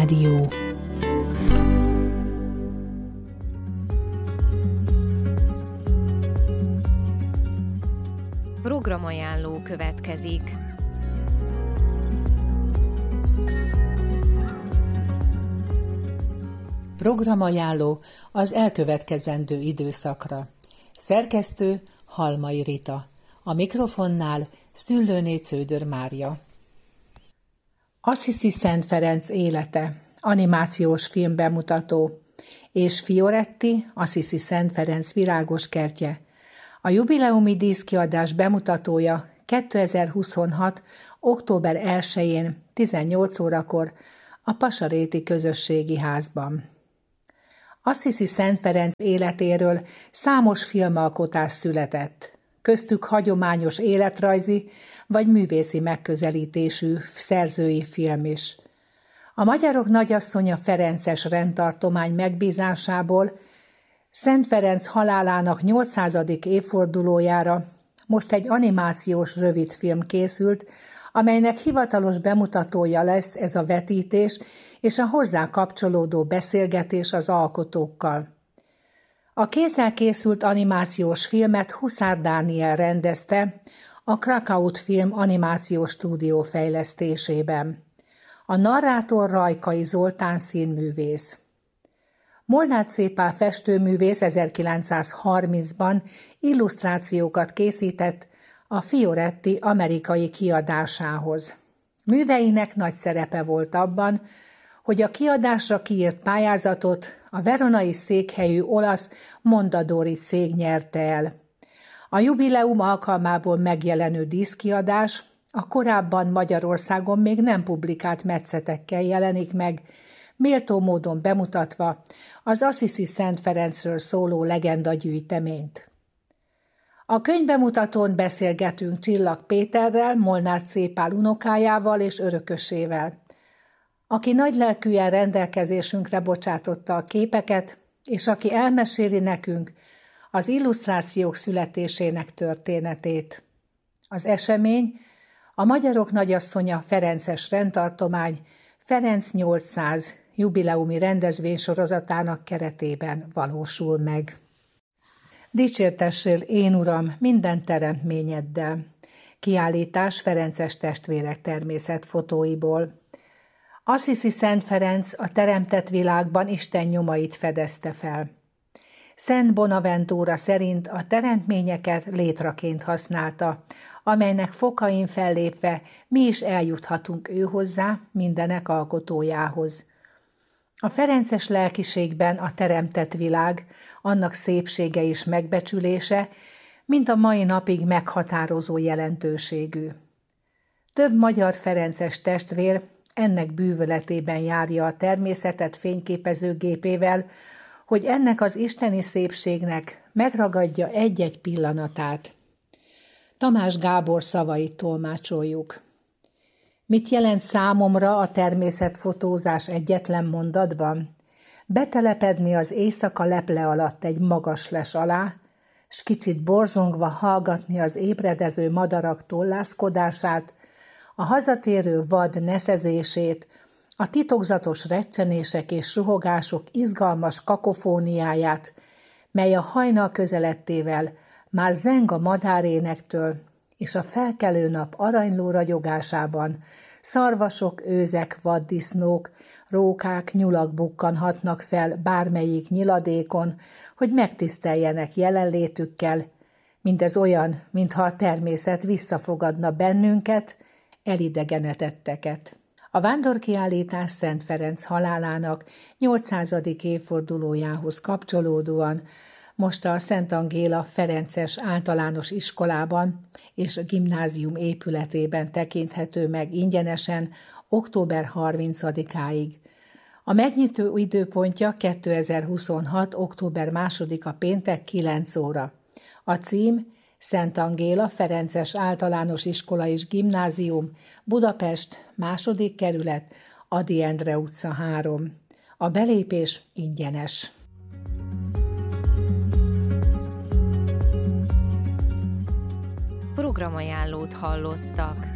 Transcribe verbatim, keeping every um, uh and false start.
Klubrádió. Programajánló következik. Programajánló az elkövetkezendő időszakra. Szerkesztő Halmai Rita. A mikrofonnál Szüllőné Cződör Mária. Assisi Szent Ferenc élete, animációs film bemutató, és Fioretti, Assisi Szent Ferenc virágos kertje. A jubileumi díszkiadás bemutatója kétezer-huszonhat. október elsején tizennyolc órakor a Pasaréti Közösségi Házban. Assisi Szent Ferenc életéről számos filmalkotás született, köztük hagyományos életrajzi vagy művészi megközelítésű szerzői film is. A magyarok nagyasszonya Ferences rendtartomány megbízásából Szent Ferenc halálának nyolcszázadik évfordulójára most egy animációs rövidfilm készült, amelynek hivatalos bemutatója lesz ez a vetítés és a hozzá kapcsolódó beszélgetés az alkotókkal. A kézzel készült animációs filmet Huszár Dániel rendezte a Krakaut Film animációs stúdió fejlesztésében. A narrátor Rajkai Zoltán színművész. Molnár C. Pál festőművész ezerkilencszázharmincban illusztrációkat készített a Fioretti amerikai kiadásához. Műveinek nagy szerepe volt abban, hogy a kiadásra kiírt pályázatot a veronai székhelyű olasz Mondadori cég nyerte el. A jubileum alkalmából megjelenő díszkiadás a korábban Magyarországon még nem publikált metszetekkel jelenik meg, méltó módon bemutatva az Assisi Szent Ferencről szóló legendagyűjteményt. A könyvbemutatón beszélgetünk Csillag Péterrel, Molnár C. Pál unokájával és örökösével, aki nagylelkűen rendelkezésünkre bocsátotta a képeket, és aki elmeséli nekünk az illusztrációk születésének történetét. Az esemény a Magyarok Nagyasszonya Ferences rendtartomány Ferenc nyolcszáz jubileumi rendezvénysorozatának keretében valósul meg. Dicsértessél, én Uram, minden teremtményeddel. Kiállítás Ferences testvérek természetfotóiból. Assisi Szent Ferenc a teremtett világban Isten nyomait fedezte fel. Szent Bonaventura szerint a teremtményeket létraként használta, amelynek fokain fellépve mi is eljuthatunk őhozzá, mindenek alkotójához. A ferences lelkiségben a teremtett világ, annak szépsége és megbecsülése, mint a mai napig meghatározó jelentőségű. Több magyar ferences testvér ennek bűvöletében járja a természetet fényképezőgépével, hogy ennek az isteni szépségnek megragadja egy-egy pillanatát. Tamás Gábor szavait tolmácsoljuk. Mit jelent számomra a természetfotózás egyetlen mondatban? Betelepedni az éjszaka leple alatt egy magas les alá, s kicsit borzongva hallgatni az ébredező madarak tollászkodását, a hazatérő vad neszezését, a titokzatos recsenések és suhogások izgalmas kakofóniáját, mely a hajnal közelettével már zeng a madárénektől, és a felkelő nap aranyló ragyogásában szarvasok, őzek, vaddisznók, rókák, nyulak bukkanhatnak fel bármelyik nyiladékon, hogy megtiszteljenek jelenlétükkel, mindez olyan, mintha a természet visszafogadna bennünket, elidegenedetteket. A vándorkiállítás Szent Ferenc halálának nyolcszázadik évfordulójához kapcsolódóan most a Szent Angéla Ferences Általános Iskolában és gimnázium épületében tekinthető meg ingyenesen október harmincadikáig. A megnyitó időpontja kétezer-huszonhat. október másodika péntek kilenc óra. A cím Szent Angéla Ferences Általános Iskola és Gimnázium, Budapest, második kerület, Ady Endre utca három. A belépés ingyenes. Programajánlót hallottak.